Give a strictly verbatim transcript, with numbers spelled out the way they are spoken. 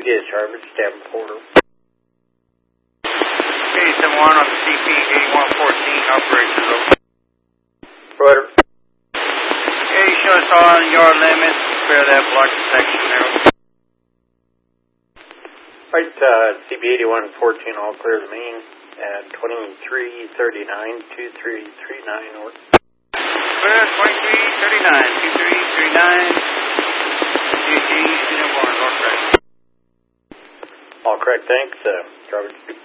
discharge, Davenport. eighty-seven one on the C P eighty-one fourteen, operations over. Rotor. Okay, show us all on your limits, clear that block section there. Right, uh, C P eighty-one fourteen, all clear the main at twenty-three thirty-nine, two three three nine, over. Clear, twenty-three thirty-nine, two three three nine, G G, Uniform, all correct. All correct, thanks, uh, garbage.